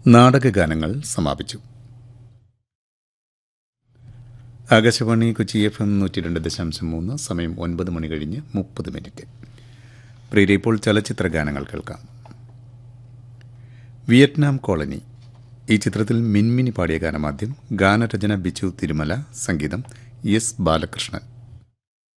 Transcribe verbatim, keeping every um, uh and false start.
നാടകഗാനങ്ങൾ സമാപിച്ചു. Akashvani Kochi F M നൂറ്റി രണ്ട് ദശാംശം മൂന്ന്. സമയം ഒൻപത് മണി കഴിഞ്ഞ് മുപ്പത് മിനിറ്റ്. പ്രിയരെ, ഇപ്പോൾ ചലച്ചിത്ര ഗാനങ്ങൾ കേൾക്കാം. വിയറ്റ്നാം കോളനി ഈ ചിത്രത്തിൽ മിൻമിനി പാടിയ ഗാനമാദ്യം. ഗാനരചന ബിച്ചു തിരുമല, സംഗീതം എസ് ബാലകൃഷ്ണൻ.